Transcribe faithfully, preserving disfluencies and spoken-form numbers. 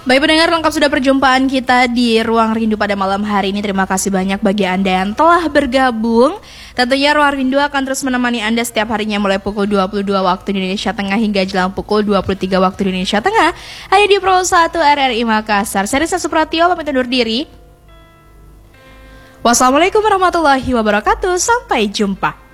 Baik pendengar, lengkap sudah perjumpaan kita di Ruang Rindu pada malam hari ini. Terima kasih banyak bagi Anda yang telah bergabung. Tentunya Ruang Rindu akan terus menemani Anda setiap harinya mulai pukul dua puluh dua waktu Indonesia Tengah hingga jelang pukul dua puluh tiga waktu Indonesia Tengah. Hanya di Pro satu R R I Makassar. Saya Risa Supratio, pamit undur diri. Wassalamualaikum warahmatullahi wabarakatuh. Sampai jumpa.